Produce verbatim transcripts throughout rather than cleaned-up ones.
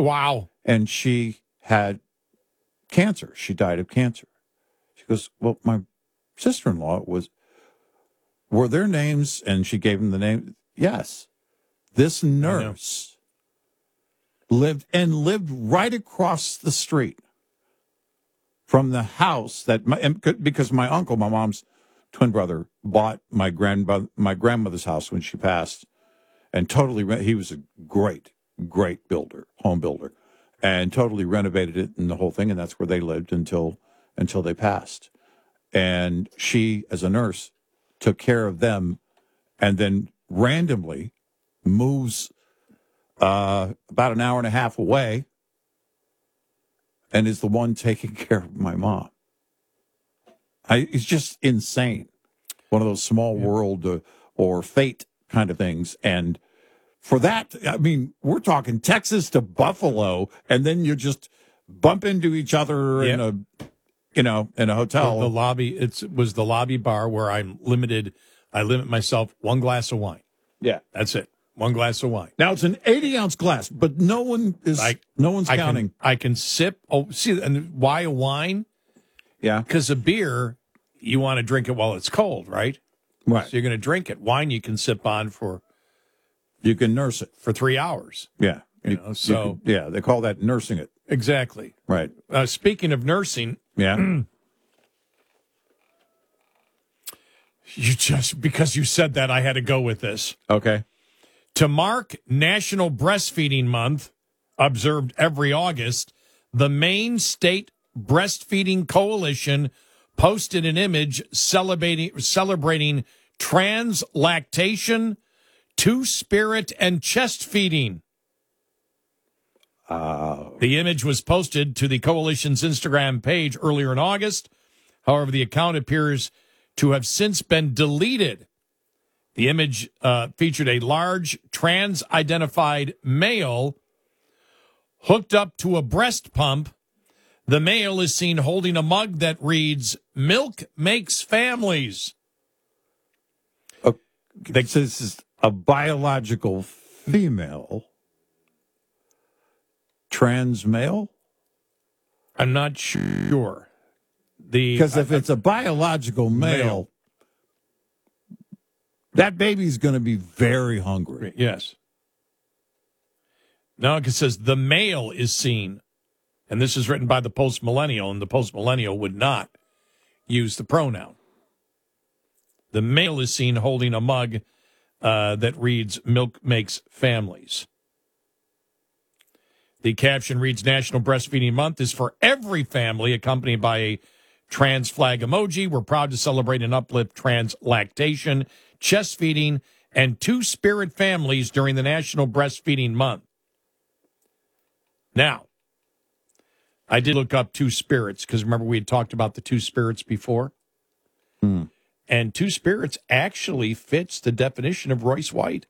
Wow. And she had cancer. She died of cancer. She goes, well, my sister-in-law was, were their names? And she gave them the name. Yes. This nurse lived and lived right across the street from the house that my, because my uncle, my mom's twin brother, bought my grandmother, my grandmother's house when she passed, and totally, he was a great, great builder, home builder, and totally renovated it and the whole thing, and that's where they lived until until they passed. And she, as a nurse, took care of them, and then randomly moves uh, about an hour and a half away, and is the one taking care of my mom. I, it's just insane. One of those small yeah. world uh, or fate kind of things. And for that, I mean, we're talking Texas to Buffalo, and then you just bump into each other yeah. in a, you know, in a hotel. The lobby, it was the lobby bar where I'm limited. I limit myself one glass of wine. Yeah. That's it. One glass of wine. Now it's an eighty ounce glass, but no one is, I, no one's I counting. Can, I can sip. Oh, see, and why a wine? Yeah. Because a beer, you want to drink it while it's cold, right? Right. So you're going to drink it. Wine you can sip on for. You can nurse it for three hours. Yeah. You, you know, so you can, yeah, they call that nursing it. Exactly. Right. Uh, speaking of nursing. Yeah. You just, because you said that, I had to go with this. Okay. To mark National Breastfeeding Month, observed every August, the Maine State Breastfeeding Coalition posted an image celebrating, celebrating trans lactation, two-spirit, and chest feeding. Uh, the image was posted to the coalition's Instagram page earlier in August. However, the account appears to have since been deleted. The image uh, featured a large trans-identified male hooked up to a breast pump. The male is seen holding a mug that reads, "Milk makes families." Okay, so this is a biological female, trans male? I'm not sure. Because if I, it's a biological male, male. that baby's going to be very hungry. Yes. No, it says the male is seen. And this is written by the post-millennial, and the post-millennial would not use the pronoun. The male is seen holding a mug uh, that reads, "Milk makes families." The caption reads, "National Breastfeeding Month is for every family," accompanied by a trans flag emoji. "We're proud to celebrate and uplift trans lactation, chest feeding, and two-spirit families during the National Breastfeeding Month." Now, I did look up two spirits because remember we had talked about the two spirits before? Hmm. And two spirits actually fits the definition of Royce White.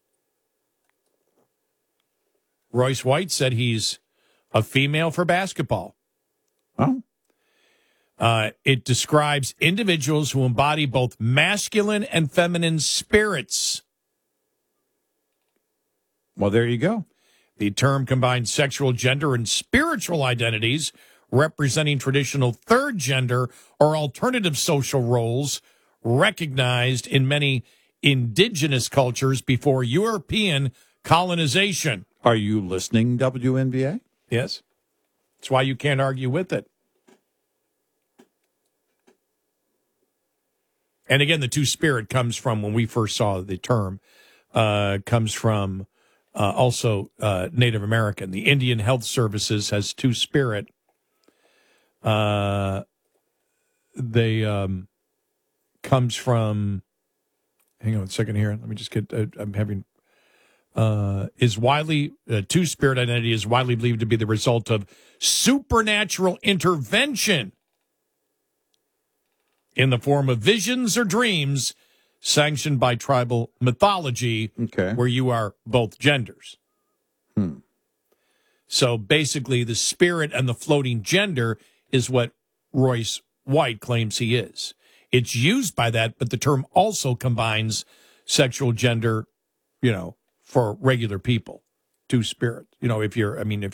Royce White said he's a female for basketball. Oh. Uh, it describes individuals who embody both masculine and feminine spirits. Well, there you go. The term combines sexual, gender, and spiritual identities representing traditional third gender or alternative social roles recognized in many indigenous cultures before European colonization. Are you listening, W N B A? Yes. That's why you can't argue with it. And again, the two-spirit comes from, when we first saw the term, uh, comes from uh, also uh, Native American. The Indian Health Services has two-spirit. Uh, they um, comes from, hang on a second here. Let me just get, uh, I'm having, uh, is widely, uh, two-spirit identity is widely believed to be the result of supernatural intervention in the form of visions or dreams sanctioned by tribal mythology, okay, where you are both genders. Hmm. So basically, the spirit and the floating gender is what Royce White claims he is. It's used by that, but the term also combines sexual gender, you know, for regular people, two spirit. You know, if you're, I mean, if